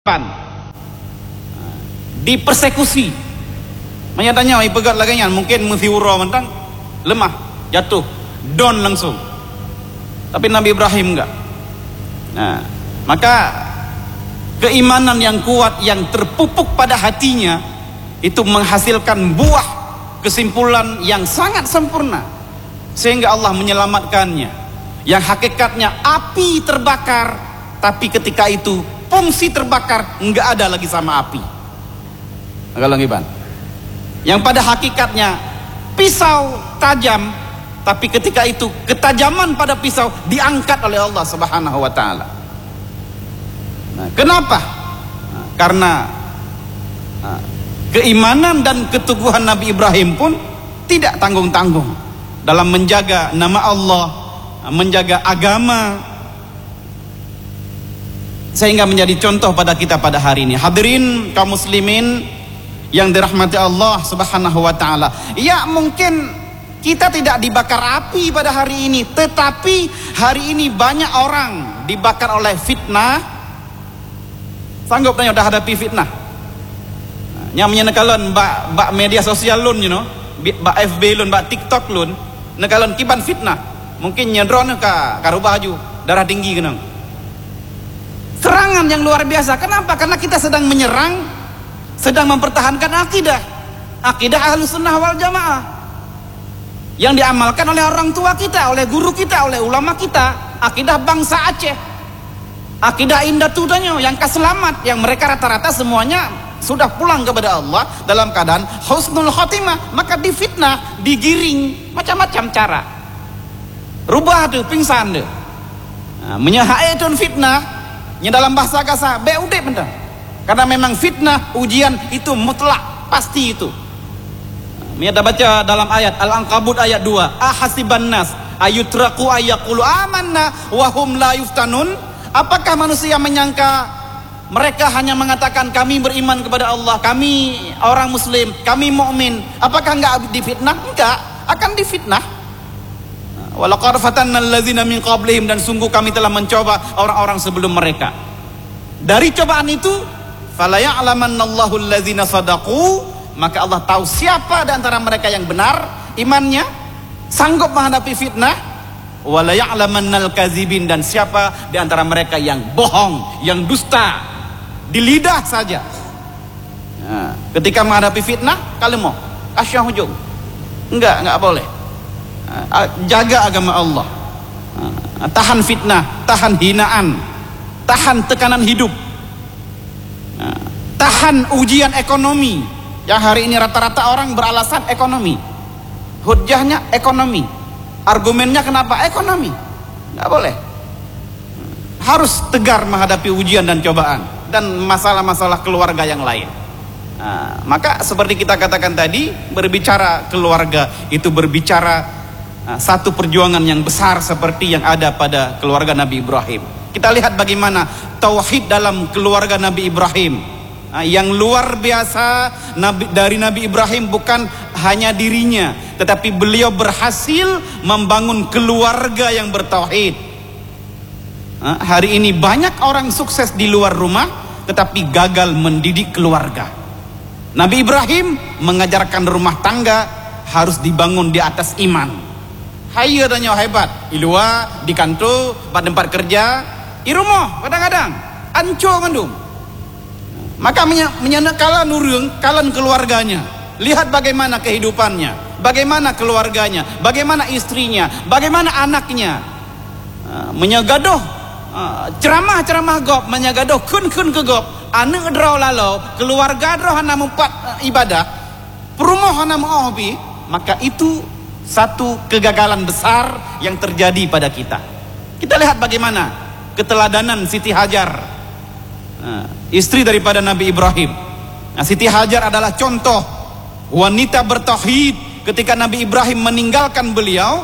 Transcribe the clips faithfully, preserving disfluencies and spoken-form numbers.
dipersekusi, menyatanya ipegat lagi mungkin muthiura mentang lemah jatuh don langsung, tapi Nabi Ibrahim enggak. Nah, maka keimanan yang kuat yang terpupuk pada hatinya itu menghasilkan buah kesimpulan yang sangat sempurna sehingga Allah menyelamatkannya, yang hakikatnya api terbakar, tapi ketika itu fungsi terbakar enggak ada lagi sama api. Kalau ngiban, yang pada hakikatnya pisau tajam, tapi ketika itu ketajaman pada pisau diangkat oleh Allah Subhanahu wa taala. Nah, kenapa? Nah, karena nah, keimanan dan keteguhan Nabi Ibrahim pun tidak tanggung-tanggung dalam menjaga nama Allah, menjaga agama, sehingga menjadi contoh pada kita pada hari ini. Hadirin kaum muslimin yang dirahmati Allah Subhanahu wa taala. Ya, mungkin kita tidak dibakar api pada hari ini, tetapi hari ini banyak orang dibakar oleh fitnah. Sanggup tanya udah hadapi fitnah? Yang menyenekalon bak bak media sosial lun, you know, bak F B lun, bak TikTok lun, nekalon kiban fitnah. Mungkin nyedron ka karubah baju darah tinggi kenang. Serangan yang luar biasa. Kenapa? Karena kita sedang menyerang, sedang mempertahankan akidah, akidah Ahlus Sunnah wal Jamaah yang diamalkan oleh orang tua kita, oleh guru kita, oleh ulama kita. Akidah bangsa Aceh, akidah Indah Tudanyo yang keselamat, yang mereka rata-rata semuanya sudah pulang kepada Allah dalam keadaan husnul khotimah. Maka difitnah, digiring macam-macam cara, rubah tuh pingsan tuh, nah, menyahaitun fitnah. Yang dalam bahasa kasar B U D benar. Karena memang fitnah, ujian itu mutlak, pasti itu. Kita baca dalam ayat Al-Ankabut ayat dua, ahasiban nas ayutraku ayaqulu amanna wa hum la yuftanun. Apakah manusia menyangka mereka hanya mengatakan kami beriman kepada Allah, kami orang muslim, kami mukmin, apakah enggak difitnah? Enggak, akan difitnah. Walaqad fatanna allazina min qablihim, dan sungguh kami telah mencoba orang-orang sebelum mereka. Dari cobaan itu fala ya'lamannallahu allazina sadaqu, maka Allah tahu siapa di antara mereka yang benar imannya, sanggup menghadapi fitnah. Wala ya'lamannal kadzibin, dan siapa di antara mereka yang bohong, yang dusta di lidah saja. Nah, ketika menghadapi fitnah kalau mau kasih hujung, enggak, enggak boleh. Jaga agama Allah, tahan fitnah, tahan hinaan, tahan tekanan hidup, tahan ujian ekonomi yang hari ini rata-rata orang beralasan ekonomi, hujahnya ekonomi, argumennya kenapa ekonomi. Nggak boleh, harus tegar menghadapi ujian dan cobaan dan masalah-masalah keluarga yang lain. Nah, maka seperti kita katakan tadi, berbicara keluarga itu berbicara Nah, satu perjuangan yang besar seperti yang ada pada keluarga Nabi Ibrahim. Kita lihat bagaimana tauhid dalam keluarga Nabi Ibrahim, nah, yang luar biasa. Nabi, dari Nabi Ibrahim bukan hanya dirinya, tetapi beliau berhasil membangun keluarga yang bertauhid. Nah, hari ini banyak orang sukses di luar rumah tetapi gagal mendidik keluarga. Nabi Ibrahim mengajarkan rumah tangga harus dibangun di atas iman. Hayo tanya hebat, ilua di kantor, pada tempat kerja, di rumah kadang-kadang ancur mandum. Maka menyenak kalan nurung, kalan keluarganya. Lihat bagaimana kehidupannya, bagaimana keluarganya, bagaimana istrinya, bagaimana anaknya. Menyagadoh ceramah-ceramah gop, menyagadoh kun-kun ke gop. Anak draw lalau, keluarga draw hana mempat ibadah, perumah hana mengobi. Maka itu satu kegagalan besar yang terjadi pada kita. Kita lihat bagaimana keteladanan Siti Hajar, nah, istri daripada Nabi Ibrahim. Nah, Siti Hajar adalah contoh wanita bertauhid. Ketika Nabi Ibrahim meninggalkan beliau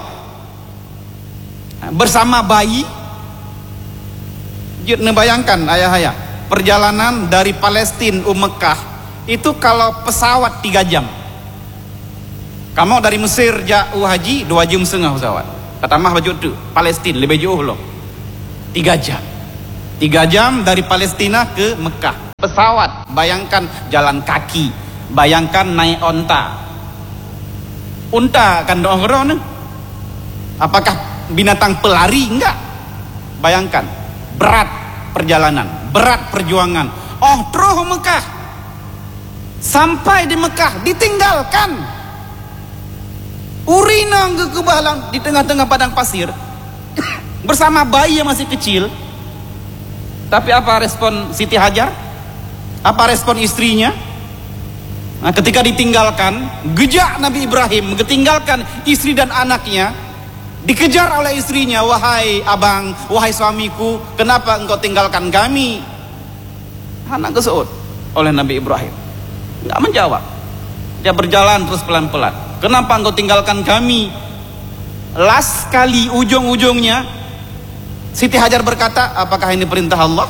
bersama bayi, jangan bayangkan ayah-ayah, perjalanan dari Palestina ke Mekah itu kalau pesawat tiga jam. Kamu dari Mesir jauh haji dua jam setengah pesawat. Kata mah baju tu Palestina lebih jauh loh. Tiga jam. Tiga jam dari Palestina ke Mekah. pesawat, bayangkan jalan kaki, bayangkan naik onta. Unta kan doang-doang nih. Apakah binatang pelari? Enggak. Bayangkan, berat perjalanan, berat perjuangan. Oh, terus Mekah. Sampai di Mekah ditinggalkan. Urina ke kebalang di tengah-tengah padang pasir bersama bayi yang masih kecil. Tapi apa respon Siti Hajar? Apa respon istrinya? Nah, ketika ditinggalkan, gejak Nabi Ibrahim ketinggalkan istri dan anaknya, dikejar oleh istrinya, wahai abang, wahai suamiku, kenapa engkau tinggalkan kami? Anak kesuut oleh Nabi Ibrahim, nggak menjawab. Dia berjalan terus pelan-pelan. Kenapa engkau tinggalkan kami? Last kali ujung-ujungnya Siti Hajar berkata, apakah ini perintah Allah?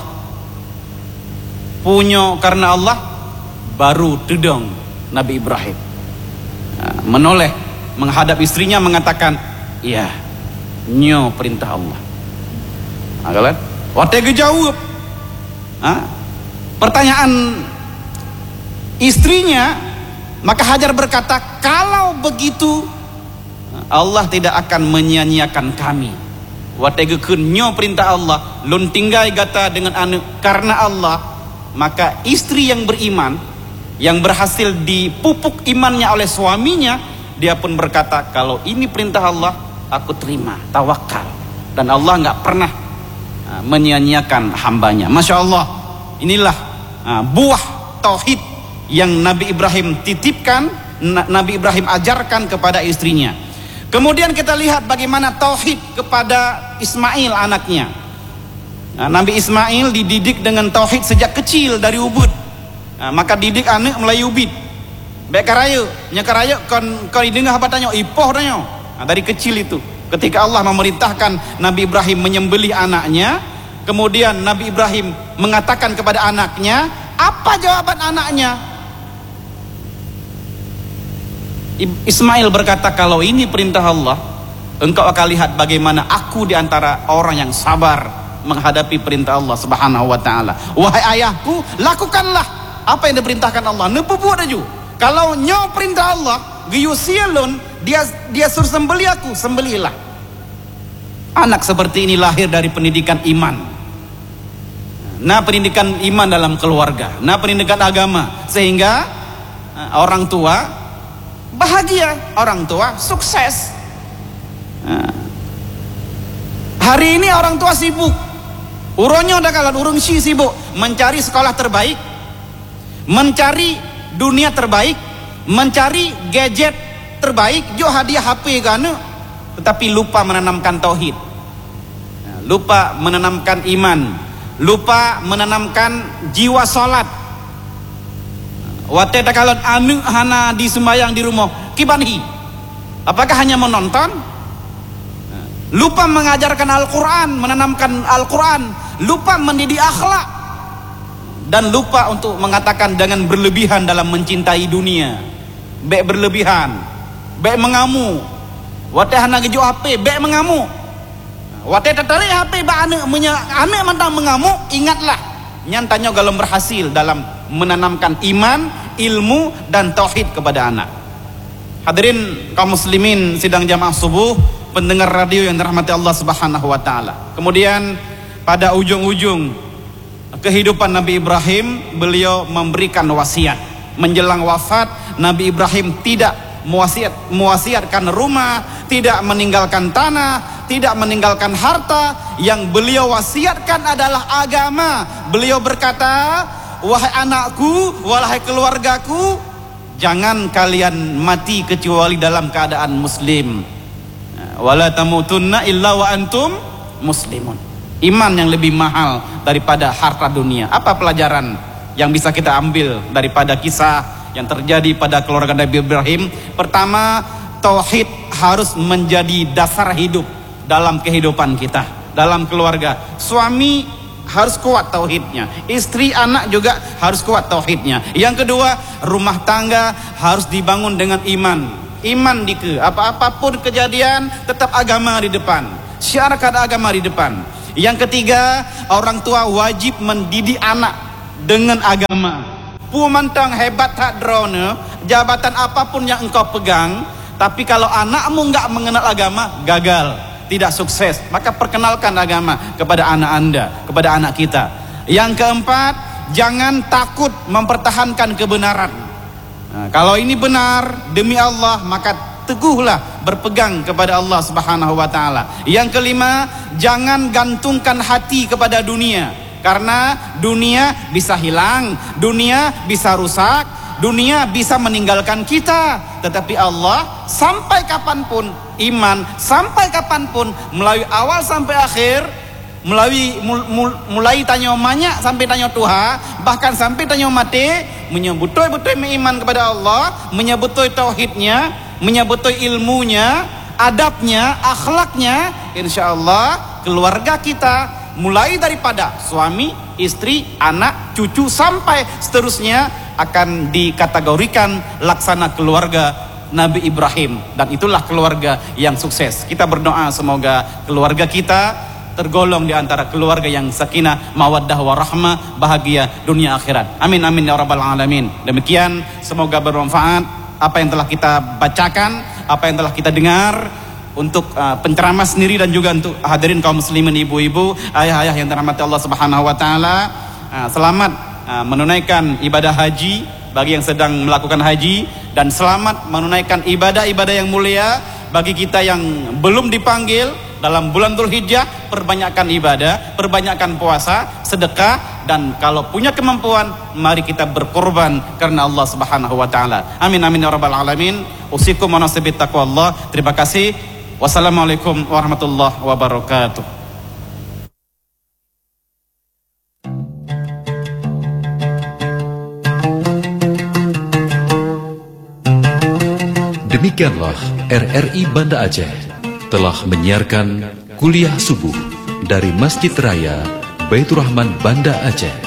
Punyo karena Allah, baru tudong Nabi Ibrahim nah, menoleh menghadap istrinya mengatakan, iya, nyo perintah Allah. Nah, kalian waktu jawab nah, pertanyaan istrinya, maka Hajar berkata, kalau begitu Allah tidak akan menyia-nyiakan kami. Waktu nyo perintah Allah, lun tinggai gata dengan anu karena Allah. Maka istri yang beriman, yang berhasil dipupuk imannya oleh suaminya, dia pun berkata, kalau ini perintah Allah, aku terima, tawakal. Dan Allah nggak pernah uh, menyia-nyiakan hambanya. Masya Allah, inilah uh, buah tauhid yang Nabi Ibrahim titipkan, Nabi Ibrahim ajarkan kepada istrinya. Kemudian kita lihat bagaimana tauhid kepada Ismail anaknya. Nah, Nabi Ismail dididik dengan tauhid sejak kecil dari ubud. Nah, maka didik anak mulai ubid. Baik karaya, nya karaya kon kon dengar apa tanya ipoh tanya. Nah, dari kecil itu, ketika Allah memerintahkan Nabi Ibrahim menyembelih anaknya, kemudian Nabi Ibrahim mengatakan kepada anaknya, apa jawaban anaknya? Ismail berkata, kalau ini perintah Allah, engkau akan lihat bagaimana aku di antara orang yang sabar menghadapi perintah Allah Subhanahu wa taala. Wahai ayahku, lakukanlah apa yang diperintahkan Allah. Nepupu aju. Kalau nyo perintah Allah, giyusialun, dia dia suruh sembelih aku, sembelihlah. Anak seperti ini lahir dari pendidikan iman. Nah, pendidikan iman dalam keluarga, nah pendidikan agama, sehingga uh, orang tua bahagia, orang tua sukses. Nah, hari ini orang tua sibuk. Uronyo dakalan urung si sibuk mencari sekolah terbaik, mencari dunia terbaik, mencari gadget terbaik, jo hadiah H P kan, tetapi lupa menanamkan tauhid, lupa menanamkan iman, lupa menanamkan jiwa salat. Wate dakalan anu hana di sembahyang di rumah kibanhi, apakah hanya menonton? Lupa mengajarkan Al-Quran, menanamkan Al-Quran, lupa mendidik akhlak, dan lupa untuk mengatakan jangan berlebihan dalam mencintai dunia. Bek berlebihan, bek mengamu. Wate hana gejo H P, bek mengamu. Wate tertarik H P, ba ane ane mantang mengamu. Ingatlah, nyantanya kalau berhasil dalam menanamkan iman, ilmu, dan tauhid kepada anak. Hadirin kaum muslimin sidang jamaah subuh, pendengar radio yang dirahmati Allah Subhanahu wa taala. Kemudian pada ujung-ujung kehidupan Nabi Ibrahim, beliau memberikan wasiat. Menjelang wafat, Nabi Ibrahim tidak mewasiat, mewasiatkan rumah, tidak meninggalkan tanah, tidak meninggalkan harta. Yang beliau wasiatkan adalah agama. Beliau berkata, wahai anakku, wahai keluargaku, jangan kalian mati kecuali dalam keadaan muslim. Wala tamutunna illa wa antum muslimun. Iman yang lebih mahal daripada harta dunia. Apa pelajaran yang bisa kita ambil daripada kisah yang terjadi pada keluarga Nabi Ibrahim? Pertama, tauhid harus menjadi dasar hidup dalam kehidupan kita, dalam keluarga. Suami harus kuat tauhidnya, istri anak juga harus kuat tauhidnya. Yang kedua, rumah tangga harus dibangun dengan iman. Iman dike, apa-apapun kejadian tetap agama di depan, syiar kada agama di depan. Yang ketiga, orang tua wajib mendidik anak dengan agama. Pumantang hebat tak drone, jabatan apapun yang engkau pegang, tapi kalau anakmu nggak mengenal agama, gagal, tidak sukses. Maka perkenalkan agama kepada anak anda, kepada anak kita. Yang keempat, jangan takut mempertahankan kebenaran. Nah, kalau ini benar demi Allah, maka teguhlah berpegang kepada Allah Subhanahu wa taala. Yang kelima, jangan gantungkan hati kepada dunia, karena dunia bisa hilang, dunia bisa rusak, dunia bisa meninggalkan kita. Tetapi Allah sampai kapanpun, iman sampai kapanpun, melalui awal sampai akhir, melalui mul, mul, mulai tanya banyak sampai tanya Tuhan, bahkan sampai tanya mati, menyebutoi betul iman kepada Allah, menyebutoi tauhidnya, menyebutoi ilmunya, adabnya, akhlaknya. Insya Allah keluarga kita, mulai daripada suami, istri, anak, cucu sampai seterusnya, akan dikategorikan laksana keluarga Nabi Ibrahim, dan itulah keluarga yang sukses. Kita berdoa semoga keluarga kita tergolong di antara keluarga yang sakinah, mawaddah, warahmah, bahagia dunia akhirat. Amin amin ya rabbal alamin. Demikian, semoga bermanfaat apa yang telah kita bacakan, apa yang telah kita dengar, untuk uh, penceramah sendiri dan juga untuk hadirin kaum muslimin, ibu-ibu, ayah-ayah yang dirahmati Allah Subhanahu wa taala. Uh, selamat uh, menunaikan ibadah haji bagi yang sedang melakukan haji, dan selamat menunaikan ibadah-ibadah yang mulia bagi kita yang belum dipanggil dalam bulan Dzulhijjah. Perbanyakkan ibadah, perbanyakkan puasa, sedekah, dan kalau punya kemampuan, mari kita berkorban karena Allah Subhanahu wa taala. Amin amin ya rabbal alamin. Usikum wa nasibi taqwallah. Terima kasih. Wassalamualaikum warahmatullahi wabarakatuh. Demikianlah R R I Banda Aceh telah menyiarkan kuliah subuh dari Masjid Raya Baitur Rahman Banda Aceh.